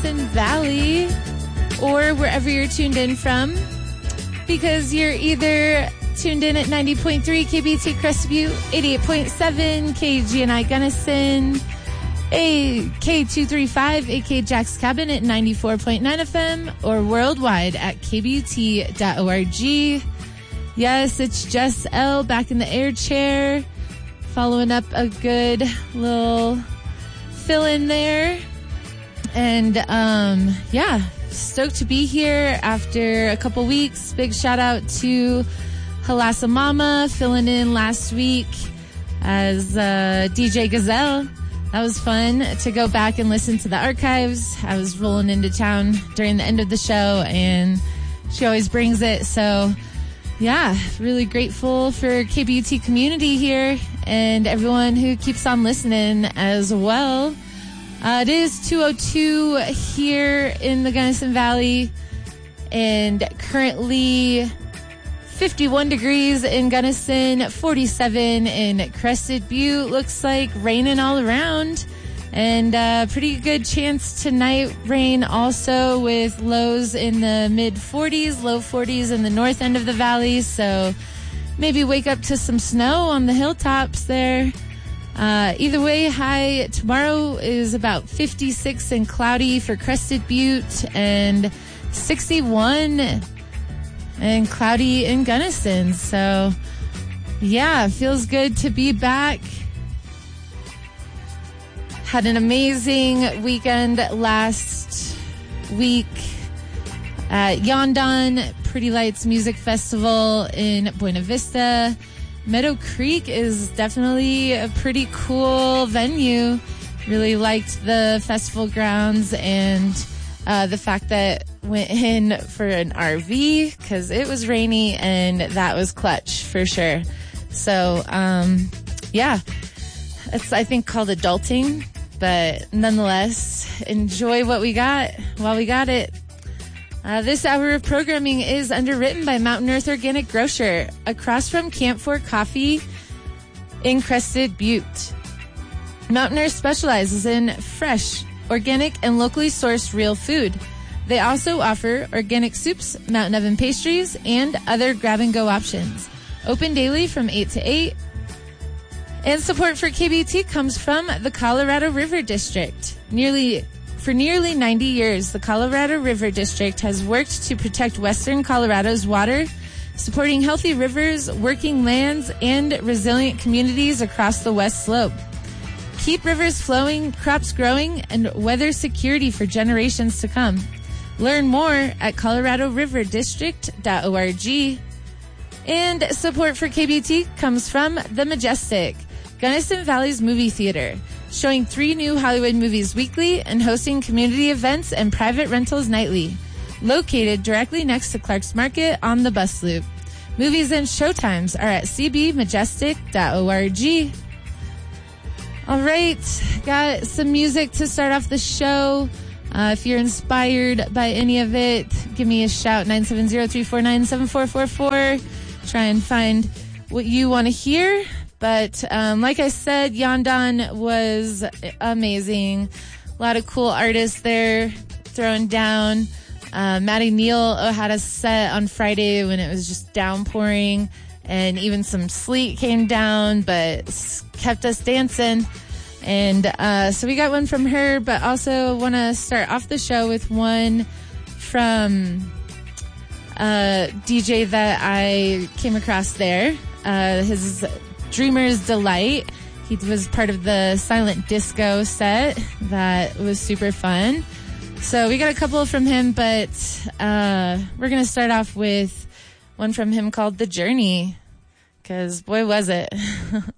Gunnison Valley or wherever you're tuned in from, because you're either tuned in at 90.3 KBT Crested Butte, 88.7 KGNI Gunnison, K235 AK Jack's Cabin at 94.9 FM, or worldwide at kbt.org. Yes, it's Jess L back in the air chair, following up a good little fill in there. And yeah, stoked to be here after a couple weeks. Big shout out to Halassa Mama filling in last week as DJ Gazelle. That was fun to go back and listen to the archives. I was rolling into town during the end of the show, and she always brings it. So yeah, really grateful for KBUT community here and everyone who keeps on listening as well. It is 2:02 here in the Gunnison Valley, and currently 51 degrees in Gunnison, 47 in Crested Butte. Looks like raining all around, and pretty good chance tonight rain also, with lows in the mid 40s, low 40s in the north end of the valley. So maybe wake up to some snow on the hilltops there. Either way, high tomorrow is about 56 and cloudy for Crested Butte, and 61 and cloudy in Gunnison. So yeah, feels good to be back. Had an amazing weekend last week at Yondan Pretty Lights Music Festival in Buena Vista. Meadow Creek is definitely a pretty cool venue. Really liked the festival grounds and the fact that went in for an RV because it was rainy, and that was clutch for sure. So yeah, it's I think called adulting, but nonetheless, enjoy what we got while we got it. This hour of programming is underwritten by Mountain Earth Organic Grocer, across from Camp 4 Coffee in Crested Butte. Mountain Earth specializes in fresh, organic, and locally sourced real food. They also offer organic soups, mountain oven pastries, and other grab-and-go options. Open daily from 8 to 8. And support for KBT comes from the Colorado River District. For nearly 90 years, the Colorado River District has worked to protect Western Colorado's water, supporting healthy rivers, working lands, and resilient communities across the West Slope. Keep rivers flowing, crops growing, and weather security for generations to come. Learn more at coloradoriverdistrict.org. And support for KBT comes from The Majestic, Gunnison Valley's movie theater, showing 3 new Hollywood movies weekly and hosting community events and private rentals nightly. Located directly next to Clark's Market on the bus loop. Movies and showtimes are at cbmajestic.org. All right, got some music to start off the show. If you're inspired by any of it, give me a shout, 970-349-7444. Try and find what you want to hear. But like I said, Yondan was amazing. A lot of cool artists there throwing down. Maddie Neal had a set on Friday when it was just downpouring, and even some sleet came down, but kept us dancing. And so we got one from her, but also want to start off the show with one from a DJ that I came across there. His Dreamer's Delight. He was part of the Silent Disco set. That was super fun. So we got a couple from him, but we're going to start off with one from him called The Journey, because boy was it.